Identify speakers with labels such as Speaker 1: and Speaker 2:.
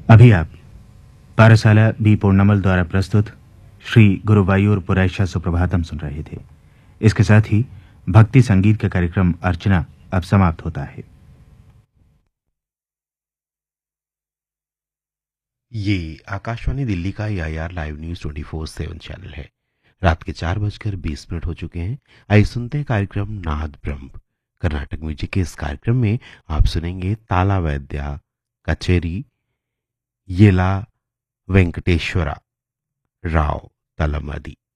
Speaker 1: अभी आप पारसाला बी पूर्णमल द्वारा प्रस्तुत श्री गुरुवायूर पुरैशा सुप्रभातम सुन रहे थे। इसके साथ ही भक्ति संगीत का कार्यक्रम अर्चना अब समाप्त होता है।
Speaker 2: ये आकाशवाणी दिल्ली का IR लाइव न्यूज 24/7 चैनल है। रात के 4:20 हो चुके हैं। आइए सुनते हैं कार्यक्रम नाद ब्रह्म। कर्नाटक म्यूजिक के इस कार्यक्रम में आप सुनेंगे ताला वैद्या कचेरी येला वेंकटेश्वरा राव तलमदी।